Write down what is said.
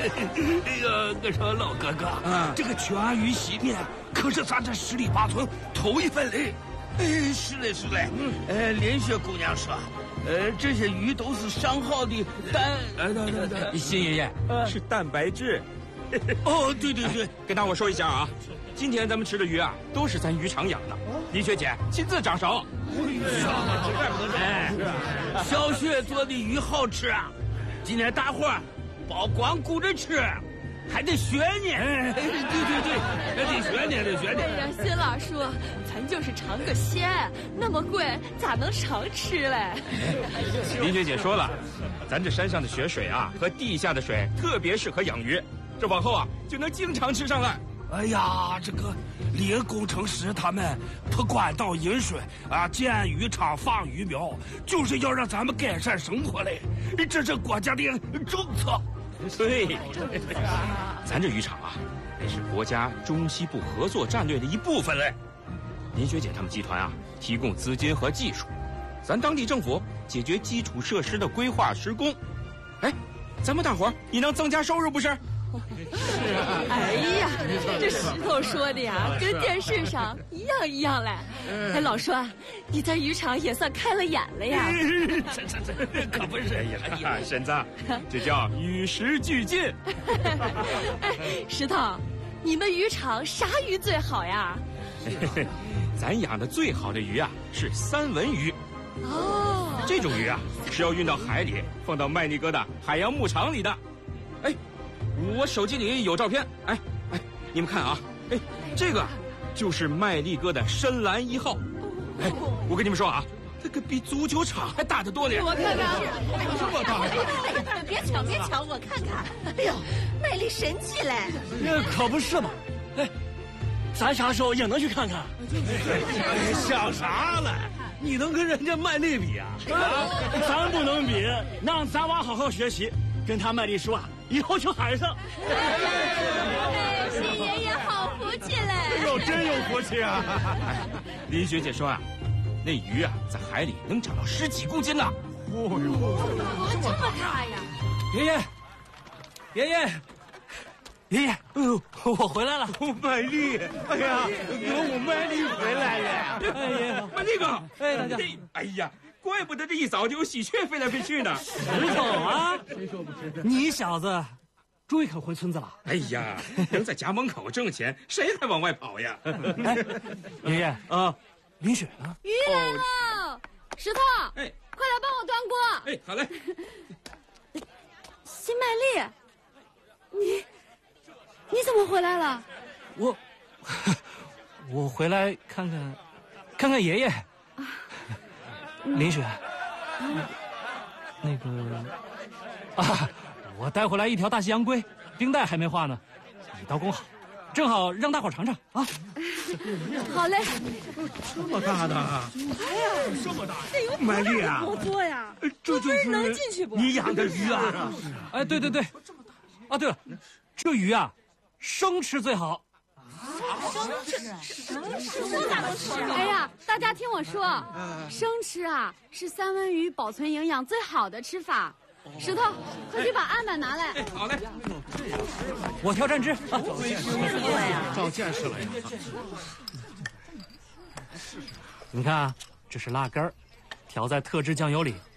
哎呀，我说老哥哥，这个全鱼洗面可是咱这十里八村头一份嘞。哎，是嘞是嘞。林雪姑娘说，这些鱼都是上好的蛋。对， 新爷爷是蛋白质。 哦，对对对， 跟大伙说一下啊，今天咱们吃的鱼啊，都是咱渔场养的，李雪姐亲自掌手。 小雪做的鱼好吃啊！今天大伙儿别光顾着吃，还得学呢。对，得学呢。 哎呀，新老叔，咱就是尝个鲜，那么贵，咋能常吃嘞？ 林雪姐说了，咱这山上的雪水啊，和地下的水特别适合养鱼，这往后啊就能经常吃上来。 哎呀，这个林工程师他们不管道引水啊，建渔场放鱼苗，就是要让咱们改善生活嘞。这是国家的政策。 对，咱这渔场啊，也是国家中西部合作战略的一部分嘞。林学姐他们集团啊，提供资金和技术，咱当地政府解决基础设施的规划施工。哎，咱们大伙儿也能增加收入，不是？ 哎呀，这石头说的呀，跟电视上一样嘞。哎，老栓，你在渔场也算开了眼了呀。 这可不是呀，婶子，这叫与时俱进。 哎，石头，你们渔场啥鱼最好呀？ 咱养的最好的鱼啊是三文鱼。 哦， 这种鱼啊是要运到海里，放到麦利哥的海洋牧场里的。哎，我手机里有照片，哎，你们看啊，哎，这个就是麦利哥的深蓝1号。哎，我跟你们说啊，这个比足球场还大得多呢。 我看看， 这么大呀！别抢，我看看。哎呦，麦利神气嘞！ 那可不是嘛！哎，咱啥时候也能去看看？ 想啥了？你能跟人家麦利比啊？ 咱不能比，让咱娃好好学习，跟他麦利说啊，以后去海上。 哎，新爷爷好福气嘞！ 哎呦，真有福气啊！ 林学姐说啊，那鱼啊在海里能长到10几公斤呢。 这么大呀！ 爷爷，哎呦，我回来了。 麦利，哎呀，我麦利回来了。 哎呀， 麦利哥， 哎大家， 哎呀，怪不得这一早就有喜鹊飞来飞去呢。 石头啊，你小子终于肯回村子了。 哎呀，能在家门口挣钱，谁还往外跑呀？ 哎，爷爷啊，林雪呢？ 鱼来了，石头， 哎， 快来帮我端锅。 哎，好嘞。 新麦利，你怎么回来了？ 我回来看看爷爷。林雪，那个啊，我带回来一条大西洋龟，冰袋还没化呢，一刀工好，正好让大伙尝尝啊。 好嘞。 这么大的？ 哎呀， 这么大！ 麦利啊， 多多呀！ 这就是能进去不？ 你养的鱼啊？ 哎，对。啊，对了，这鱼啊，生吃最好。 哎呀，大家听我说，生吃啊是三文鱼保存营养最好的吃法。石头，快去把案板拿来。 好嘞。 我挑蘸汁啊。 长见识了呀！ 你看啊，这是辣根儿，调在特制酱油里，